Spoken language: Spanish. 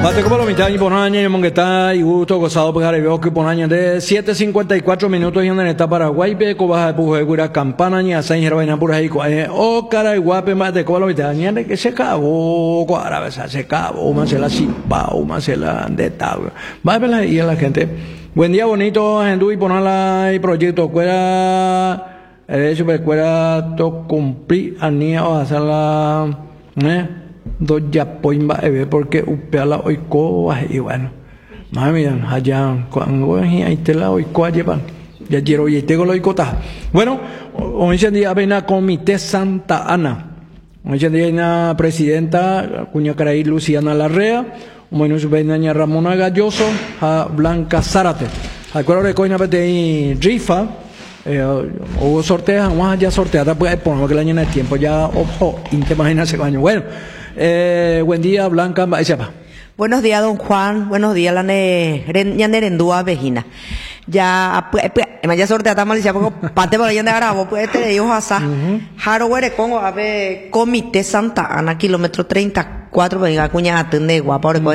Bate como la mitad y por año, mongueta y gusto gozado por veo que por año de 7:54 minutos y en esta Paraguay, peco baja de puje cura campana ni a San Gervaina por ahí, o cara y guape más de como la mitad, ni de que se acabó, cuara, besa, se acabó, más se la cipa, más se la de tabla. Va a ver y a la gente. Buen día, bonito, gente, y ponerla y proyecto, cuera, cuera, to cumplir, anía, o hacerla, dos ya poimba porque upeala oiko y bueno mami allá cuando ahí te la oiko llevan ya quiero y te lo oikota bueno hoy en día ven comité Santa Ana hoy en día una presidenta cuña caray Luciana Larrea bueno su veña Ramona Galloso a Blanca Zárate acuerdo de coina de rifa o sortea vamos ya sorteada pues por que el año en el tiempo ya ojo te imaginas ese año bueno buen día, Blanca. Buenos días, don Juan. Buenos días, la Nerendúa Vejina. Ya, ya sorteata malicia, porque parte por ahí de Arabo, pues te digo, Hasa. Jaro, Congo, a ver, Comité Santa Ana, kilómetro 34, venga, cuña, atende, guapa,